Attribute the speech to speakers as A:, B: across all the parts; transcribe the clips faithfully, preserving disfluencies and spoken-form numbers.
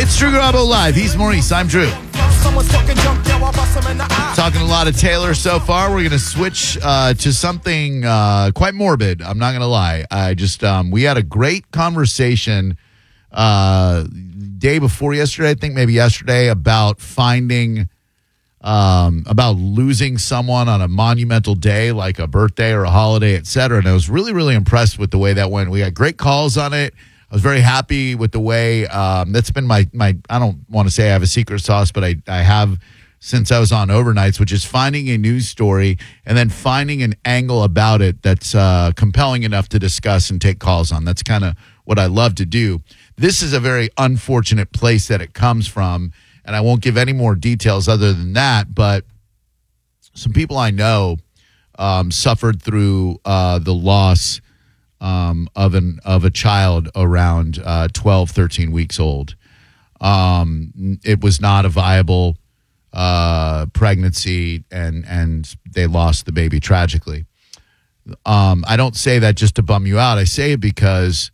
A: It's Drew Garabo Live. He's Maurice. I'm Drew. Talking a lot of Taylor so far. We're going to switch uh, to something uh, quite morbid. I'm not going to lie. I just um, we had a great conversation uh, day before yesterday, I think maybe yesterday, about finding um, about losing someone on a monumental day like a birthday or a holiday, et cetera. And I was really, really impressed with the way that went. We had great calls on it. I was very happy with the way um, that's been my, my, I don't want to say I have a secret sauce, but I, I have since I was on overnights, which is finding a news story and then finding an angle about it that's uh, compelling enough to discuss and take calls on. That's kind of what I love to do. This is a very unfortunate place that it comes from, and I won't give any more details other than that, but some people I know um, suffered through uh, the loss Um, of an of a child around uh, twelve, thirteen weeks old. Um, it was not a viable uh, pregnancy, and and they lost the baby tragically. Um, I don't say that just to bum you out. I say it because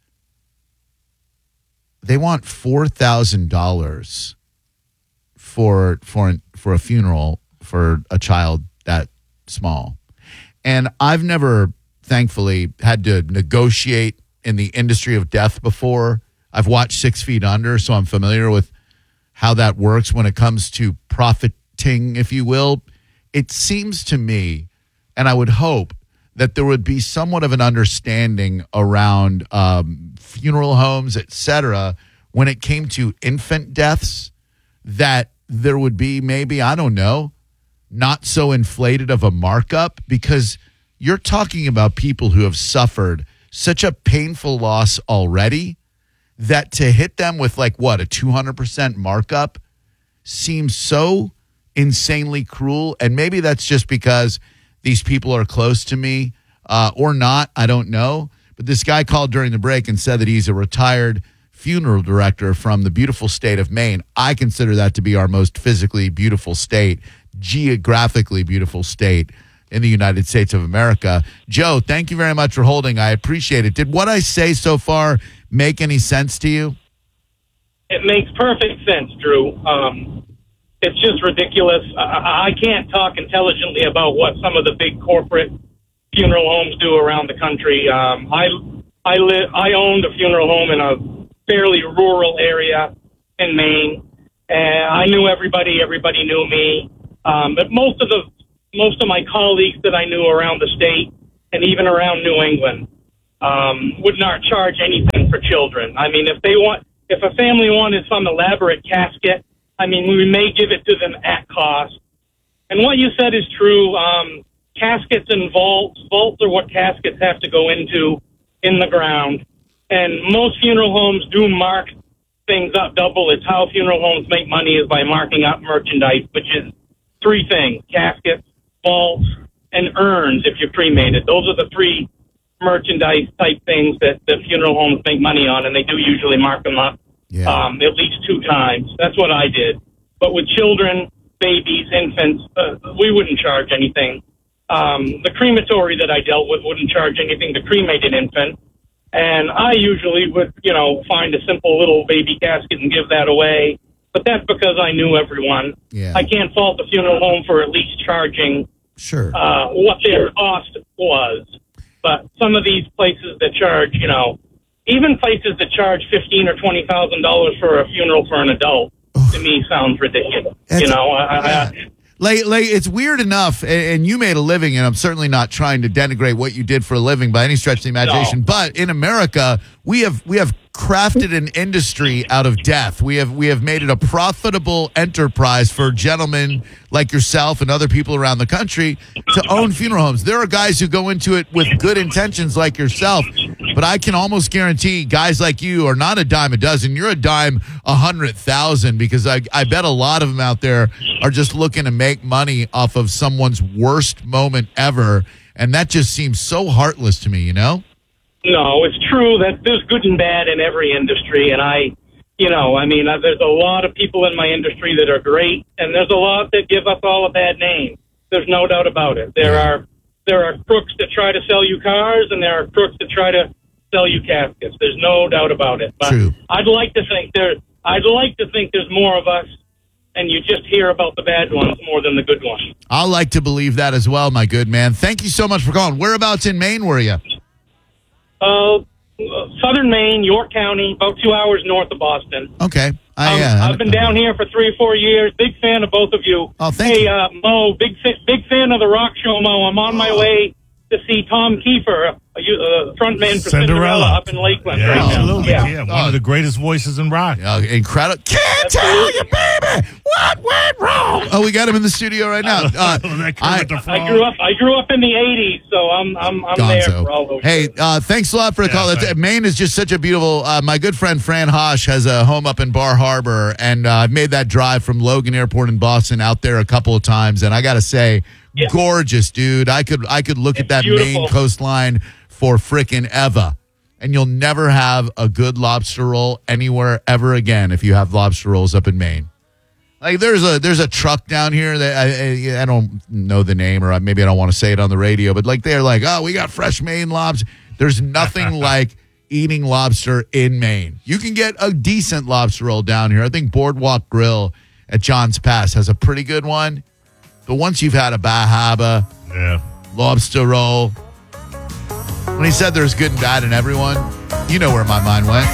A: they want four thousand dollars for for an, for a funeral for a child that small, and I've never, thankfully, had to negotiate in the industry of death before. I've watched Six Feet Under, so I'm familiar with how that works when it comes to profiting, if you will. It seems to me, and I would hope, that there would be somewhat of an understanding around um, funeral homes, et cetera, when it came to infant deaths, that there would be maybe, I don't know, not so inflated of a markup, because you're talking about people who have suffered such a painful loss already that to hit them with like, what, a two hundred percent markup seems so insanely cruel. And maybe that's just because these people are close to me uh, or not. I don't know. But this guy called during the break and said that he's a retired funeral director from the beautiful state of Maine. I consider that to be our most physically beautiful state, geographically beautiful state in the United States of America. Joe, thank you very much for holding. I appreciate it. Did what I say so far make any sense to you?
B: It makes perfect sense, Drew. Um, it's just ridiculous. I, I can't talk intelligently about what some of the big corporate funeral homes do around the country. Um, I I live. I owned a funeral home in a fairly rural area in Maine, and I knew everybody. Everybody knew me. Um, but most of the Most of my colleagues that I knew around the state and even around New England um, would not charge anything for children. I mean, if they want, if a family wanted some elaborate casket, I mean, we may give it to them at cost. And what you said is true. Um, caskets and vaults, vaults are what caskets have to go into in the ground. And most funeral homes do mark things up double. It's how funeral homes make money, is by marking up merchandise, which is three things: caskets, vaults, and urns if you're cremated. Those are the three merchandise type things that the funeral homes make money on, and they do usually mark them up yeah. um, at least two times. That's what I did. But with children, babies, infants, uh, we wouldn't charge anything. Um, the crematory that I dealt with wouldn't charge anything to cremate an infant, and I usually would, you know, find a simple little baby casket and give that away. But that's because I knew everyone. Yeah. I can't fault the funeral home for at least charging
A: Sure.
B: Uh, what their cost was. But some of these places that charge, you know, even places that charge fifteen or twenty thousand dollars for a funeral for an adult, to me sounds ridiculous. That's, you know, I,
A: yeah. I, like, like it's weird enough, and you made a living, and I'm certainly not trying to denigrate what you did for a living by any stretch of the imagination. No. But in America, we have we have crafted an industry out of death. We have we have made it a profitable enterprise for gentlemen like yourself and other people around the country to own funeral homes. There are guys who go into it with good intentions like yourself, but I can almost guarantee guys like you are not a dime a dozen. You're a dime a hundred thousand, because I, I bet a lot of them out there are just looking to make money off of someone's worst moment ever, and that just seems so heartless to me, you know?
B: No, it's true that there's good and bad in every industry, and I, you know, I mean, uh, there's a lot of people in my industry that are great, and there's a lot that give us all a bad name. There's no doubt about it. There are there are crooks that try to sell you cars, and there are crooks that try to sell you caskets. There's no doubt about it. But
A: True.
B: I'd like to think there. I'd like to think there's more of us, and you just hear about the bad ones more than the good ones.
A: I like to believe that as well, my good man. Thank you so much for calling. Whereabouts in Maine were you?
B: Uh, southern Maine, York County, about two hours north of Boston.
A: Okay. I,
B: Um,
A: yeah,
B: I've been down here for three or four years. Big fan of both of you.
A: Oh, thank
B: hey,
A: you.
B: uh, Mo, big fa- big fan of the rock show, Mo. I'm on my way to see Tom Kiefer, a uh, frontman for Cinderella. Cinderella up in Lakeland.
C: Yeah,
B: right now.
C: absolutely.
B: Yeah.
C: Yeah, one
A: Oh.
C: of the greatest voices in rock.
A: Oh, incredible. Can't tell you, baby, what went wrong. Oh, we got him in the studio right now. Uh,
C: That
A: I,
C: Kermit the Frog.
B: I grew up. I grew up in the eighties, so I'm I'm I'm there
A: Gonzo.
B: for all those.
A: Hey,
B: years.
A: uh, thanks a lot for the
C: Yeah,
A: call. It's,
C: thanks.
A: Maine is just such a beautiful. Uh, my good friend Fran Hosh has a home up in Bar Harbor, and uh, I've made that drive from Logan Airport in Boston out there a couple of times, and I got to say,
B: Yeah.
A: gorgeous, dude. I could I could look at
B: It's
A: that
B: beautiful.
A: Maine coastline for frickin' ever, and you'll never have a good lobster roll anywhere ever again if you have lobster rolls up in Maine. Like there's a there's a truck down here that I, I I don't know the name, or maybe I don't want to say it on the radio, but like they're like, oh, we got fresh Maine lobster. There's nothing like eating lobster in Maine. You can get a decent lobster roll down here. I think Boardwalk Grill at Johns Pass has a pretty good one. But once you've had a Bahaba
C: Yeah.
A: lobster roll, when he said there's good and bad in everyone, you know where my mind went.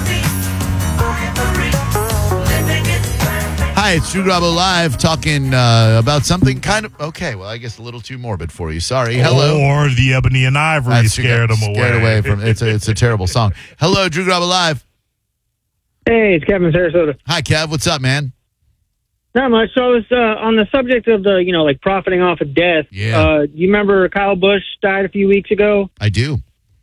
A: Hi, it's Drew Grabo Live talking uh, about something kind of, okay, well, I guess a little too morbid for you. Sorry. Hello.
C: Or the Ebony and Ivory
A: That's-
C: scared him away.
A: Scared away from, it's a, it's a terrible song. Hello, Drew Grabo Live.
D: Hey, it's Kevin Sarasota.
A: Hi, Kev. What's up, man?
D: Not much. So I was uh, on the subject of the, you know, like profiting off of death.
A: Yeah.
D: Uh, you remember Kyle Busch died a few weeks ago?
A: I do.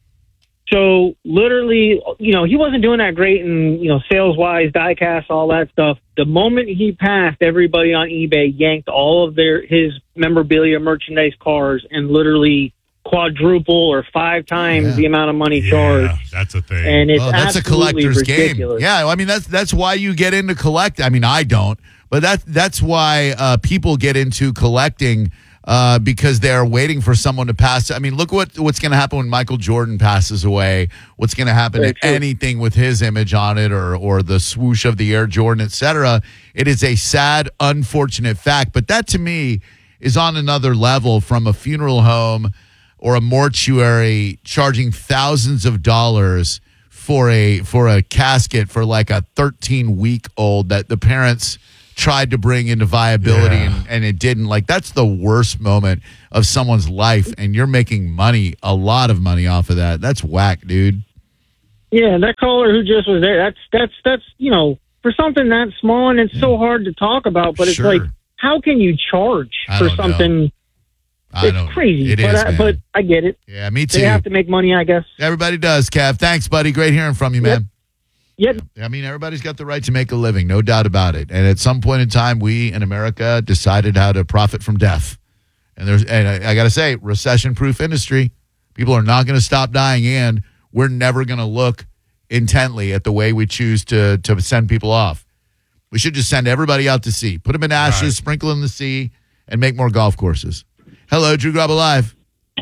D: So literally, you know, he wasn't doing that great in, you know, sales-wise, die-cast, all that stuff. The moment he passed, everybody on eBay yanked all of their his memorabilia, merchandise, cars, and literally quadruple or five times
A: Yeah.
D: the amount of money
C: Yeah,
D: charged.
C: that's a thing.
D: And it's
A: Oh, that's a
D: absolutely
A: collector's
D: ridiculous.
A: game. Yeah, I mean that's that's why you get into collect. I mean, I don't, but that that's why uh, people get into collecting uh, because they're waiting for someone to pass. I mean, look what what's going to happen when Michael Jordan passes away. What's going to happen
D: Very
A: to
D: true.
A: anything with his image on it, or or the swoosh of the Air Jordan, et cetera. It is a sad, unfortunate fact. But that to me is on another level from a funeral home or a mortuary charging thousands of dollars for a for a casket for like a thirteen week old that the parents tried to bring into viability
C: Yeah.
A: and, and it didn't. Like that's the worst moment of someone's life, and you're making money, a lot of money off of that. That's whack, dude.
D: Yeah, that caller who just was there, that's that's that's you know, for something that small, and it's so hard to talk about, but it's
A: Sure.
D: like, how can you charge
A: I
D: for
A: don't know.
D: something?
A: I
D: It's
A: don't
D: crazy,
A: It
D: but
A: is,
D: I,
A: man.
D: but I get it.
A: Yeah, me
D: They
A: too.
D: have to make money, I guess.
A: Everybody does, Cav. Thanks, buddy. Great hearing from you, man.
D: Yep.
A: I mean, everybody's got the right to make a living, no doubt about it. And at some point in time, we in America decided how to profit from death. And there's, and I, I got to say, recession-proof industry. People are not going to stop dying, and we're never going to look intently at the way we choose to to send people off. We should just send everybody out to sea, put them in ashes,
C: Right.
A: sprinkle them in the sea, and make more golf courses. Hello, Drew Grabo Live.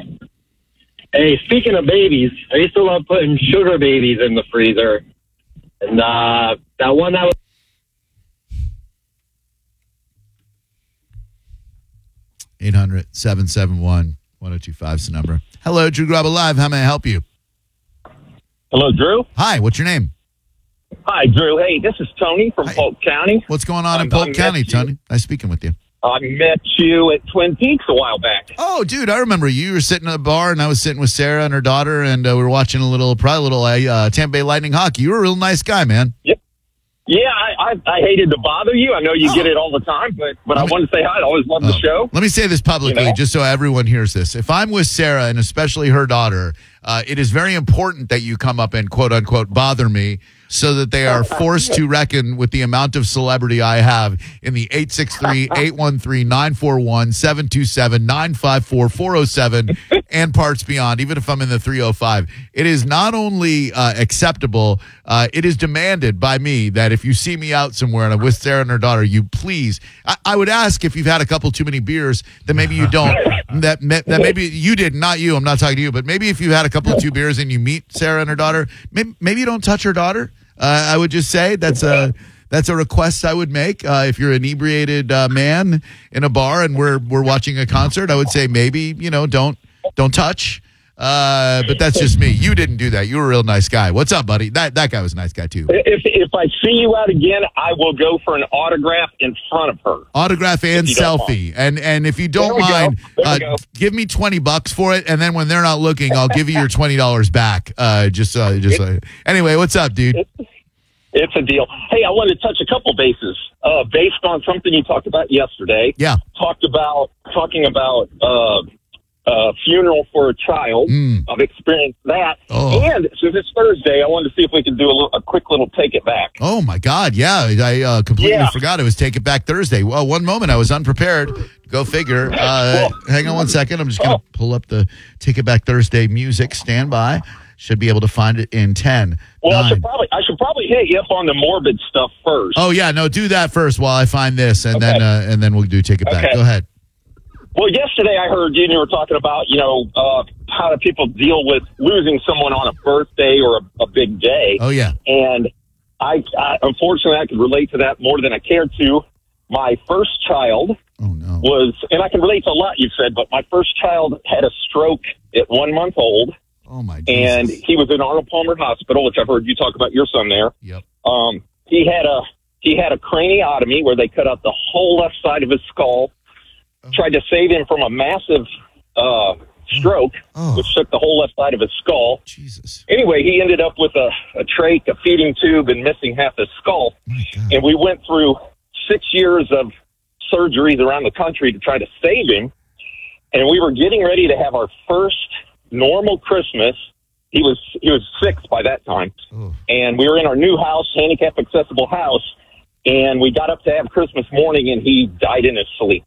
E: Hey, speaking of babies, I used to love putting sugar babies in the freezer. And uh, that one that was
A: eight hundred, seven seven one, one oh two five is the number. Hello, Drew Grabo Live. How may I help you?
E: Hello, Drew.
A: Hi, what's your name?
E: Hi, Drew. Hey, this is Tony from
A: Hi.
E: Polk County.
A: What's going on in
E: I'm-
A: Polk
E: I'm
A: County,
E: next to you.
A: Tony? Nice speaking with you.
E: I met you at Twin Peaks a while back.
A: Oh, dude, I remember you. You were sitting at a bar, and I was sitting with Sarah and her daughter, and uh, we were watching a little, probably a little uh, Tampa Bay Lightning hockey. You were a real nice guy, man.
E: Yeah, I, I, I hated to bother you. I know you
A: Oh.
E: get it all the time, but but I
A: Let me-
E: wanted to say hi. I always love the
A: Oh.
E: show.
A: Let me say this publicly,
E: You know?
A: just so everyone hears this. If I'm with Sarah, and especially her daughter, uh, it is very important that you come up and quote unquote bother me, so that they are forced to reckon with the amount of celebrity I have in the eight six three, eight one three, nine four one, seven two seven, nine five four, four oh seven and parts beyond, even if I'm in the three oh five. It is not only uh, acceptable, uh, it is demanded by me that if you see me out somewhere and I'm with Sarah and her daughter, you please, I, I would ask if you've had a couple too many beers, that maybe you don't, that, that maybe you did, not you, I'm not talking to you, but maybe if you had a couple of two beers and you meet Sarah and her daughter, maybe, maybe you don't touch her daughter. Uh, I would just say that's a that's a request I would make. Uh, if you're an inebriated uh, man in a bar and we're we're watching a concert, I would say maybe, you know, don't don't touch. Uh, but that's just me. You didn't do that. You were a real nice guy. What's up, buddy? That that guy was a nice guy too.
F: If if I see you out again, I will go for an autograph in front of her.
A: Autograph and selfie. And and if you don't mind, uh, give me twenty bucks for it. And then when they're not looking, I'll give you your twenty dollars back. Uh, just uh, just uh, anyway, what's up, dude?
F: It's a deal. Hey, I wanted to touch a couple bases uh, based on something you talked about yesterday.
A: Yeah,
F: talked about talking about. Uh, Uh, funeral for a child.
A: Mm.
F: I've experienced that.
A: Oh.
F: And since it's Thursday, I wanted to see if we could do a, little, a quick little take it back.
A: Oh, my God. Yeah, I uh, completely
F: Yeah.
A: forgot it was Take It Back Thursday. Well, one moment, I was unprepared. Go figure. Uh,
F: Well,
A: hang on one second. I'm just going to
F: oh.
A: pull up the Take It Back Thursday music. Stand by. Should be able to find it in ten.
F: Well, I
A: nine.
F: should probably I should probably hit you up on the morbid stuff first.
A: Oh, yeah. No, do that first while I find this, and
F: Okay.
A: then uh, and then we'll do Take It Back.
F: Okay.
A: Go ahead.
F: Well, yesterday I heard you and you were talking about, you know, uh, how do people deal with losing someone on a birthday or a, a big day.
A: Oh, yeah.
F: And I, I, unfortunately, I could relate to that more than I cared to. My first child
A: Oh, no.
F: was, and I can relate to a lot you've said, but my first child had a stroke at one month old,
A: Oh, my
F: and
A: Jesus.
F: he was in Arnold Palmer Hospital, which I've heard you talk about your son there.
A: Yep.
F: Um, he had a he had a craniotomy where they cut out the whole left side of his skull. Tried to save him from a massive uh, stroke,
A: Oh.
F: which took the whole left side of his skull.
A: Jesus.
F: Anyway, he ended up with a, a trach, a feeding tube, and missing half his skull.
A: My God.
F: And we went through six years of surgeries around the country to try to save him. And we were getting ready to have our first normal Christmas. He was he was six by that time.
A: Oh.
F: And we were in our new house, handicap accessible house, and we got up to have Christmas morning, and he died in his sleep.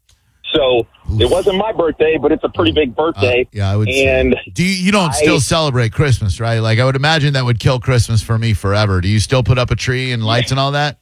F: So
A: Oof.
F: it wasn't my birthday, but it's a pretty big birthday.
A: Uh, yeah, I would
F: and
A: say. Do you, you don't
F: I-
A: still celebrate Christmas, right? Like, I would imagine that would kill Christmas for me forever. Do you still put up a tree and lights and all that?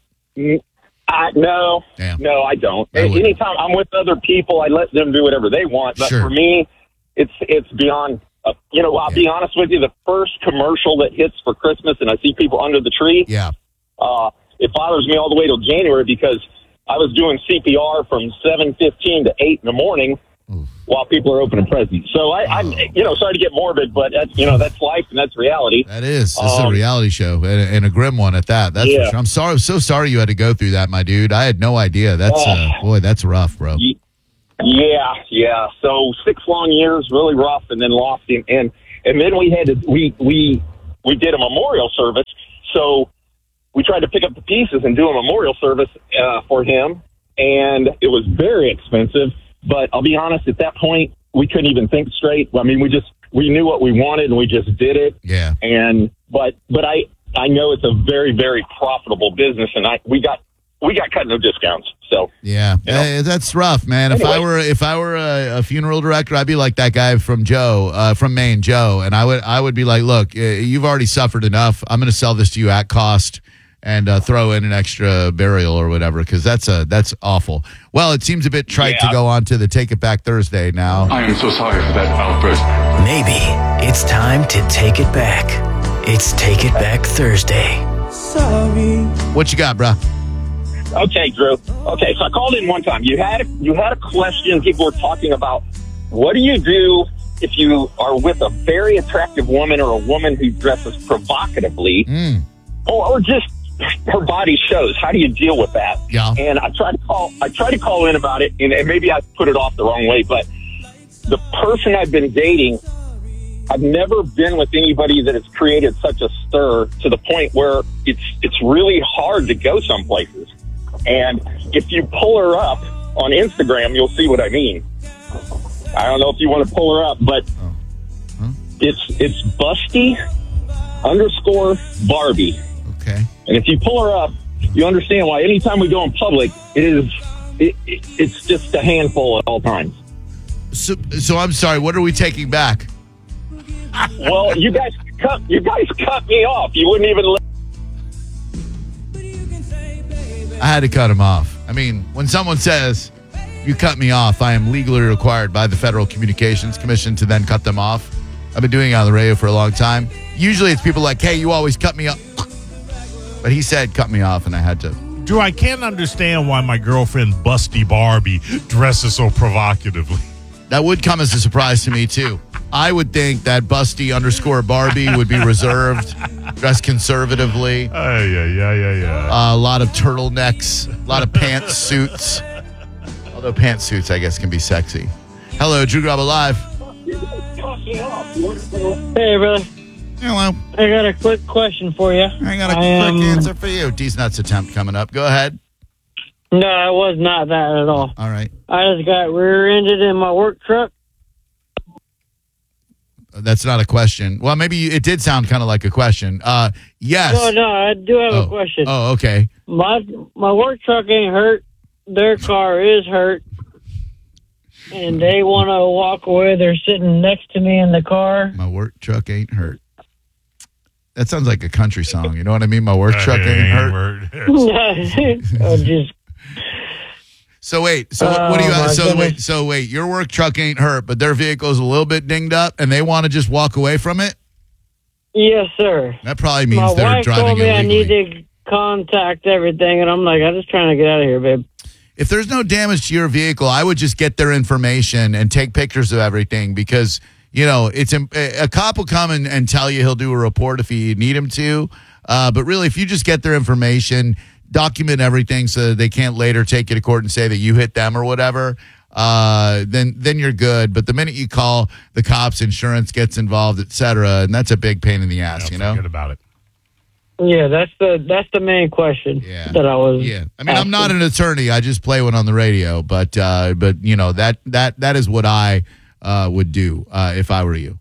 F: I, no,
A: Damn.
F: no, I don't.
A: I wouldn't.
F: Anytime I'm with other people, I let them do whatever they want. But
A: Sure.
F: for me, it's it's beyond. Uh, you know, I'll
A: Yeah.
F: be honest with you. The first commercial that hits for Christmas, and I see people under the tree,
A: Yeah.
F: uh, it bothers me all the way till January because I was doing C P R from seven fifteen to eight in the morning
A: Oof.
F: while people are opening presents. So I, I'm, you know, sorry to get morbid, but that's, you know, that's life and that's reality.
A: That is. This is a
F: Um,
A: reality show and, and a grim one at that. That's
F: Yeah.
A: for sure. I'm sorry. I'm so sorry you had to go through that, my dude. I had no idea. That's, uh, boy, that's rough, bro.
F: Ye- Yeah, yeah. So six long years, really rough, and then lost him, and and then we had to we we we did a memorial service. So we tried to pick up the pieces and do a memorial service uh, for him, and it was very expensive. But I'll be honest, at that point, we couldn't even think straight. I mean, we just we knew what we wanted, and we just did it.
A: Yeah.
F: And but but I I know it's a very very profitable business, and I we got we got cut no discounts. So
A: Yeah,
F: You know?
A: Eh, that's rough, man. If I
F: Anyway.
A: were if I were a, a funeral director, I'd be like that guy from Joe, uh, from Maine, Joe, and I would I would be like, look, uh, you've already suffered enough. I'm going to sell this to you at cost and uh, throw in an extra burial or whatever, because that's a that's awful. Well, it seems a bit trite
F: Yeah.
A: to go on to the Take It Back Thursday now.
G: I am so sorry for that outburst.
H: Maybe it's time to take it back. It's Take It Back Thursday.
A: What you got, bruh?
F: Okay, Drew. Okay, so I called in one time. You had a, you had a question. People were talking about what do you do if you are with a very attractive woman or a woman who dresses provocatively,
A: Mm,
F: or, or just her body shows. How do you deal with that?
A: yeah.
F: And I tried to call. I tried to call in about it, and, and maybe I put it off the wrong way. But the person I've been dating, I've never been with anybody that has created such a stir to the point where it's it's really hard to go some places. And if you pull her up on Instagram, you'll see what I mean. I don't know if you want to pull her up, but
A: Oh. Huh?
F: it's it's Busty underscore Barbie.
A: Okay.
F: And if you pull her up, you understand why anytime we go in public, it is it, it, it's just a handful at all times.
A: So, so I'm sorry. What are we taking back?
F: Well, you guys cut you guys cut me off. You wouldn't even let
A: I had to cut him off. I mean, when someone says, you cut me off, I am legally required by the Federal Communications Commission to then cut them off. I've been doing it on the radio for a long time. Usually it's people like, hey, you always cut me off. But he said cut me off, and I had to.
C: Drew, I can't understand why my girlfriend Busty Barbie dresses so provocatively.
A: That would come as a surprise to me, too. I would think that Busty underscore Barbie would be reserved, dressed conservatively.
C: Oh, yeah, yeah, yeah, yeah.
A: Uh, a lot of turtlenecks, a lot of pantsuits. Although pantsuits, I guess, can be sexy. Hello, Drew Garabo Live.
D: Hey, brother.
A: Hello.
D: I got a quick question for you.
A: I got a
D: I,
A: quick
D: um,
A: answer for you. D's Nuts attempt coming up. Go ahead.
D: No, it was not that at all.
A: All right.
D: I just got rear-ended in my work truck.
A: That's not a question. Well, maybe you, it did sound kind of like a question. Uh, yes.
D: No, no, I do have
A: oh.
D: a question.
A: Oh, okay.
D: My my work truck ain't hurt. Their car is hurt. And they want to walk away. They're sitting next to me in the car.
A: My work truck ain't hurt. That sounds like a country song. You know what I mean? My work truck ain't hurt.
D: oh, just
A: So wait, so what, what do you?
D: Oh, my
A: So
D: goodness.
A: wait, so wait. Your work truck ain't hurt, but their vehicle's a little bit dinged up, and they want to just walk away from it.
D: yes, sir.
A: That probably means
D: My
A: they're
D: wife
A: driving
D: told me
A: illegally.
D: I need to contact everything, and I'm like, I'm just trying to get out of here, babe.
A: If there's no damage to your vehicle, I would just get their information and take pictures of everything because, you know, it's a cop will come and, and tell you he'll do a report if you need him to. Uh, but really, if you just get their information, document everything so that they can't later take you to court and say that you hit them or whatever, uh, then then you're good. But the minute you call the cops, insurance gets involved, et cetera, and that's a big pain in the ass,
C: Yeah,
A: you know?
C: forget about it.
D: Yeah, that's the that's the main question
A: Yeah.
D: that I was.
A: Yeah, I mean, I'm not an attorney. I just play one on the radio, but uh, but you know that that that is what I uh, would do uh, if I were you.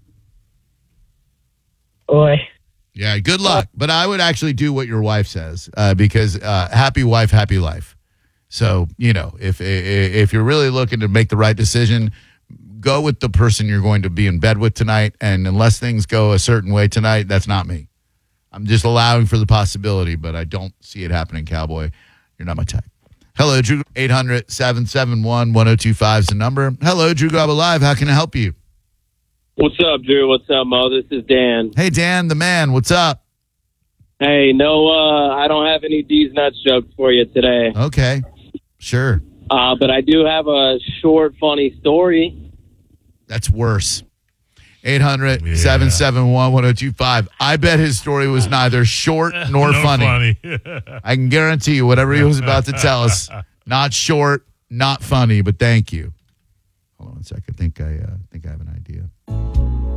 D: Boy.
A: Yeah, good luck. But I would actually do what your wife says uh, because uh, happy wife, happy life. So you know, if if you're really looking to make the right decision, go with the person you're going to be in bed with tonight. And unless things go a certain way tonight, that's not me. I'm just allowing for the possibility, but I don't see it happening, Cowboy. You're not my type. Hello, Drew. eight hundred, seven seven one, one oh two five is the number. Hello, Drew Garabo Live. How can I help you?
I: What's up, Drew? What's up, Mo? This is Dan.
A: Hey, Dan, the man. What's up?
I: Hey, no, uh, I don't have any D's Nuts jokes for you today.
A: Okay. Sure.
I: Uh, but I do have a short, funny story.
A: That's worse. eight hundred, seven seven one, one oh two five. I bet his story was neither short nor
C: No
A: funny.
C: funny.
A: I can guarantee you whatever he was about to tell us, not short, not funny, but thank you. Hold on one second. I think I uh, think I have an idea.